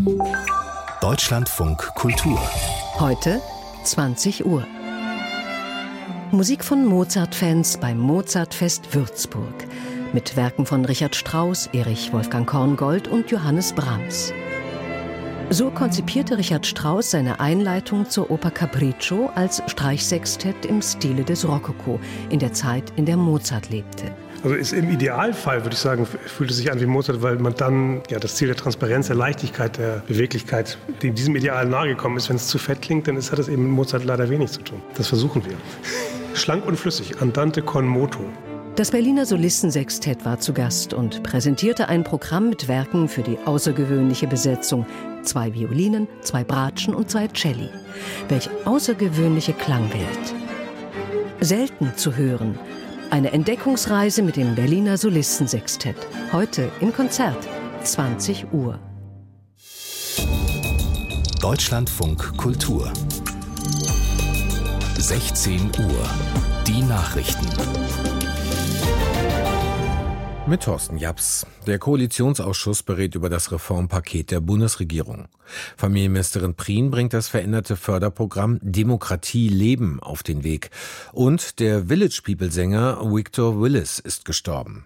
Deutschlandfunk Kultur. Heute 20 Uhr. Musik von Mozart-Fans beim Mozartfest Würzburg. Mit Werken von Richard Strauss, Erich Wolfgang Korngold und Johannes Brahms. So konzipierte Richard Strauss seine Einleitung zur Oper Capriccio als Streichsextett im Stile des Rokoko, in der Zeit, in der Mozart lebte. Also ist im Idealfall, würde ich sagen, fühlt es sich an wie Mozart, weil man dann das Ziel der Transparenz, der Leichtigkeit, der Beweglichkeit, die diesem Ideal nahegekommen ist. Wenn es zu fett klingt, dann hat es eben mit Mozart leider wenig zu tun. Das versuchen wir. Schlank und flüssig, andante con moto. Das Berliner Solistensextett war zu Gast und präsentierte ein Programm mit Werken für die außergewöhnliche Besetzung. 2 Violinen, 2 Bratschen und 2 Celli. Welch außergewöhnliche Klangwelt. Selten zu hören. Eine Entdeckungsreise mit dem Berliner Solistensextett. Heute im Konzert, 20 Uhr. Deutschlandfunk Kultur. 16 Uhr. Die Nachrichten. Mit Thorsten Japs. Der Koalitionsausschuss berät über das Reformpaket der Bundesregierung. Familienministerin Prien bringt das veränderte Förderprogramm Demokratie leben auf den Weg. Und der Village People-Sänger Victor Willis ist gestorben.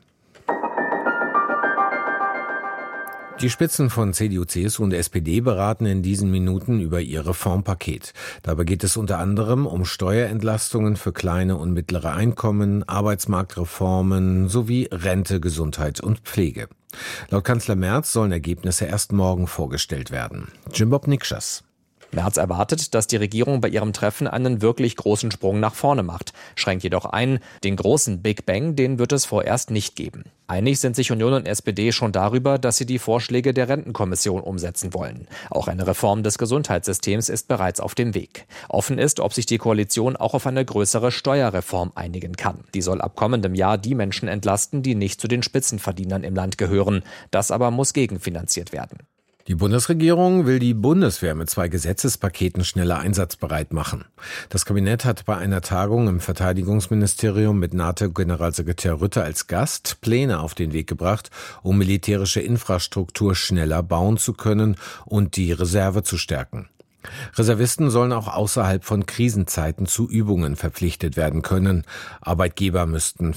Die Spitzen von CDU, CSU und SPD beraten in diesen Minuten über ihr Reformpaket. Dabei geht es unter anderem um Steuerentlastungen für kleine und mittlere Einkommen, Arbeitsmarktreformen sowie Rente, Gesundheit und Pflege. Laut Kanzler Merz sollen Ergebnisse erst morgen vorgestellt werden. Jimbob Nikschas. Merz erwartet, dass die Regierung bei ihrem Treffen einen wirklich großen Sprung nach vorne macht, schränkt jedoch ein, den großen Big Bang, den wird es vorerst nicht geben. Einig sind sich Union und SPD schon darüber, dass sie die Vorschläge der Rentenkommission umsetzen wollen. Auch eine Reform des Gesundheitssystems ist bereits auf dem Weg. Offen ist, ob sich die Koalition auch auf eine größere Steuerreform einigen kann. Die soll ab kommendem Jahr die Menschen entlasten, die nicht zu den Spitzenverdienern im Land gehören. Das aber muss gegenfinanziert werden. Die Bundesregierung will die Bundeswehr mit 2 Gesetzespaketen schneller einsatzbereit machen. Das Kabinett hat bei einer Tagung im Verteidigungsministerium mit NATO-Generalsekretär Rutte als Gast Pläne auf den Weg gebracht, um militärische Infrastruktur schneller bauen zu können und die Reserve zu stärken. Reservisten sollen auch außerhalb von Krisenzeiten zu Übungen verpflichtet werden können. Arbeitgeber müssten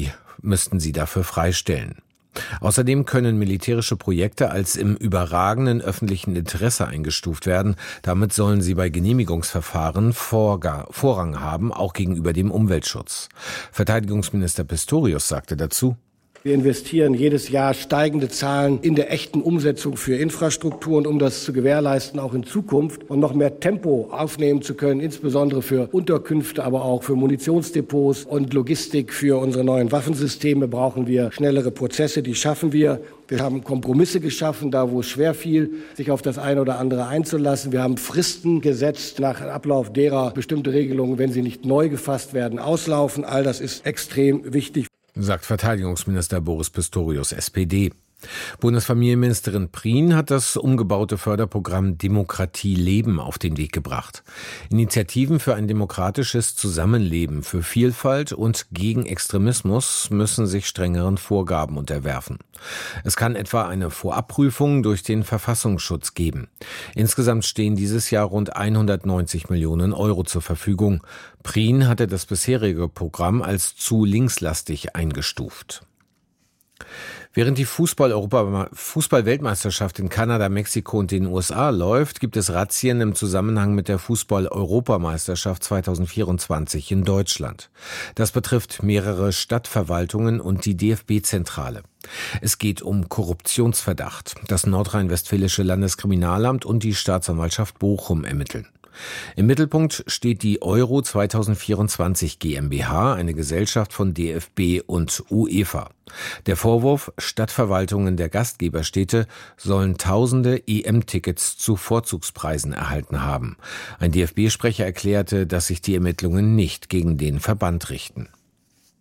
sie dafür freistellen. Außerdem können militärische Projekte als im überragenden öffentlichen Interesse eingestuft werden. Damit sollen sie bei Genehmigungsverfahren Vorrang haben, auch gegenüber dem Umweltschutz. Verteidigungsminister Pistorius sagte dazu: Wir investieren jedes Jahr steigende Zahlen in der echten Umsetzung für Infrastrukturen, um das zu gewährleisten, auch in Zukunft und noch mehr Tempo aufnehmen zu können, insbesondere für Unterkünfte, aber auch für Munitionsdepots und Logistik für unsere neuen Waffensysteme brauchen wir schnellere Prozesse, die schaffen wir. Wir haben Kompromisse geschaffen, da wo es schwer fiel, sich auf das eine oder andere einzulassen. Wir haben Fristen gesetzt, nach Ablauf derer bestimmte Regelungen, wenn sie nicht neu gefasst werden, auslaufen. All das ist extrem wichtig, sagt Verteidigungsminister Boris Pistorius, SPD. Bundesfamilienministerin Prien hat das umgebaute Förderprogramm Demokratie leben auf den Weg gebracht. Initiativen für ein demokratisches Zusammenleben, für Vielfalt und gegen Extremismus müssen sich strengeren Vorgaben unterwerfen. Es kann etwa eine Vorabprüfung durch den Verfassungsschutz geben. Insgesamt stehen dieses Jahr rund 190 Millionen Euro zur Verfügung. Prien hatte das bisherige Programm als zu linkslastig eingestuft. Während die Fußball-Weltmeisterschaft in Kanada, Mexiko und den USA läuft, gibt es Razzien im Zusammenhang mit der Fußball-Europameisterschaft 2024 in Deutschland. Das betrifft mehrere Stadtverwaltungen und die DFB-Zentrale. Es geht um Korruptionsverdacht. Das nordrhein-westfälische Landeskriminalamt und die Staatsanwaltschaft Bochum ermitteln. Im Mittelpunkt steht die Euro 2024 GmbH, eine Gesellschaft von DFB und UEFA. Der Vorwurf, Stadtverwaltungen der Gastgeberstädte sollen tausende EM-Tickets zu Vorzugspreisen erhalten haben. Ein DFB-Sprecher erklärte, dass sich die Ermittlungen nicht gegen den Verband richten.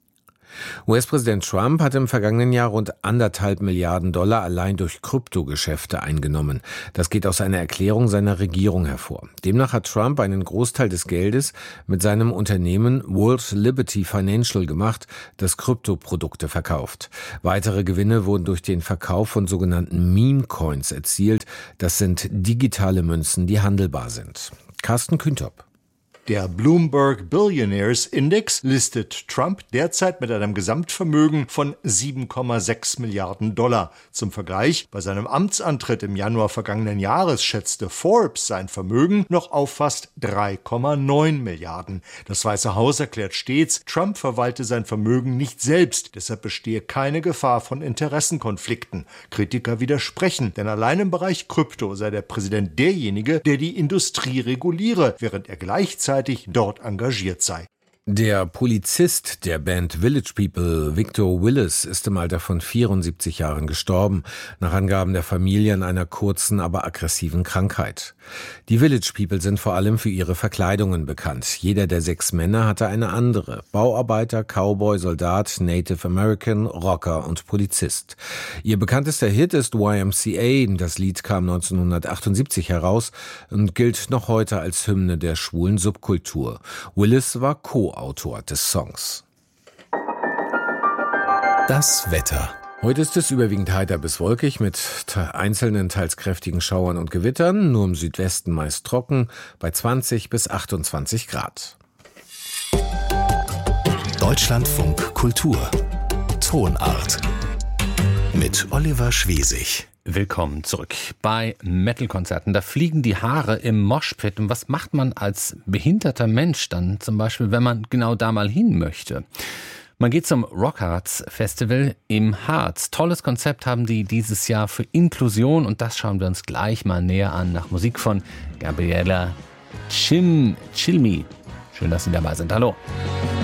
US-Präsident Trump hat im vergangenen Jahr rund 1,5 Milliarden Dollar allein durch Kryptogeschäfte eingenommen. Das geht aus einer Erklärung seiner Regierung hervor. Demnach hat Trump einen Großteil des Geldes mit seinem Unternehmen World Liberty Financial gemacht, das Kryptoprodukte verkauft. Weitere Gewinne wurden durch den Verkauf von sogenannten Meme-Coins erzielt. Das sind digitale Münzen, die handelbar sind. Carsten Küntop. Der Bloomberg Billionaires Index listet Trump derzeit mit einem Gesamtvermögen von 7,6 Milliarden Dollar. Zum Vergleich, bei seinem Amtsantritt im Januar vergangenen Jahres schätzte Forbes sein Vermögen noch auf fast 3,9 Milliarden. Das Weiße Haus erklärt stets, Trump verwalte sein Vermögen nicht selbst, deshalb bestehe keine Gefahr von Interessenkonflikten. Kritiker widersprechen, denn allein im Bereich Krypto sei der Präsident derjenige, der die Industrie reguliere, während er gleichzeitig dort engagiert sei. Der Polizist der Band Village People, Victor Willis, ist im Alter von 74 Jahren gestorben, nach Angaben der Familie an einer kurzen, aber aggressiven Krankheit. Die Village People sind vor allem für ihre Verkleidungen bekannt. Jeder der 6 Männer hatte eine andere. Bauarbeiter, Cowboy, Soldat, Native American, Rocker und Polizist. Ihr bekanntester Hit ist YMCA. Das Lied kam 1978 heraus und gilt noch heute als Hymne der schwulen Subkultur. Willis war Co-Autor des Songs. Das Wetter. Heute ist es überwiegend heiter bis wolkig mit einzelnen teils kräftigen Schauern und Gewittern, nur im Südwesten meist trocken, bei 20 bis 28 Grad. Deutschlandfunk Kultur. Tonart. Mit Oliver Schwesig. Willkommen zurück bei Metal-Konzerten. Da fliegen die Haare im Moshpit. Und was macht man als behinderter Mensch dann zum Beispiel, wenn man genau da mal hin möchte? Man geht zum Rockharz Festival im Harz. Tolles Konzept haben die dieses Jahr für Inklusion und das schauen wir uns gleich mal näher an nach Musik von Gabriella Cilmi. Schön, dass Sie dabei sind. Hallo.